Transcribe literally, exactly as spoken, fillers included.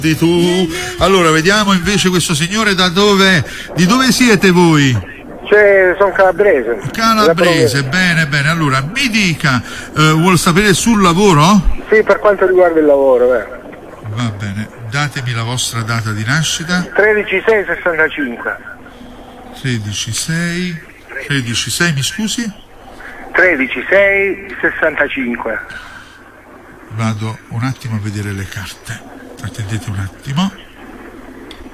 Di tu. Allora, vediamo invece questo signore da dove, di dove siete voi? Cioè, sono calabrese. Calabrese, bene, bene. Allora, mi dica, eh, vuol sapere sul lavoro? Sì, per quanto riguarda il lavoro, eh. Va bene, datemi la vostra data di nascita. tredici sei sessantacinque. tredici sei, tredici sei, mi scusi? tredici sei sessantacinque. Vado un attimo a vedere le carte. Attendete un attimo.